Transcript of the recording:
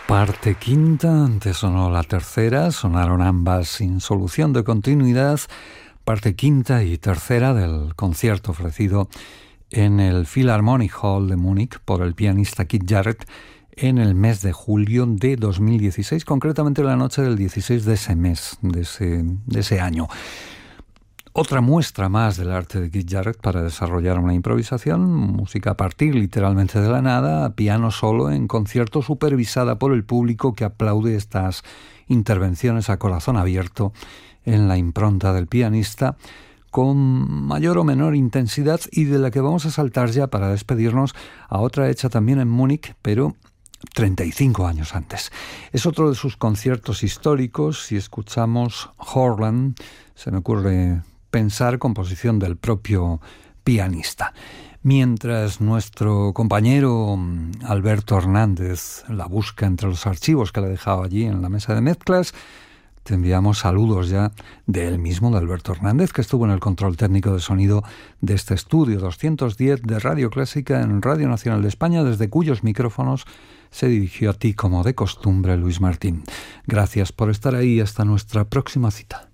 Parte quinta, antes sonó la tercera, sonaron ambas sin solución de continuidad. Parte quinta y tercera del concierto ofrecido en el Philharmonic Hall de Múnich por el pianista Keith Jarrett en el mes de julio de 2016, concretamente la noche del 16 de ese mes, de ese año. Otra muestra más del arte de Keith Jarrett para desarrollar una improvisación, música a partir literalmente de la nada, piano solo en concierto, supervisada por el público que aplaude estas intervenciones a corazón abierto en la impronta del pianista, con mayor o menor intensidad, y de la que vamos a saltar ya para despedirnos a otra hecha también en Múnich, pero 35 años antes. Es otro de sus conciertos históricos. Si escuchamos Horland, se me ocurre pensar composición del propio pianista. Mientras nuestro compañero Alberto Hernández la busca entre los archivos que le he dejado allí en la mesa de mezclas, te enviamos saludos ya de él mismo, de Alberto Hernández, que estuvo en el control técnico de sonido de este estudio 210 de Radio Clásica en Radio Nacional de España, desde cuyos micrófonos se dirigió a ti como de costumbre Luis Martín. Gracias por estar ahí. Hasta nuestra próxima cita.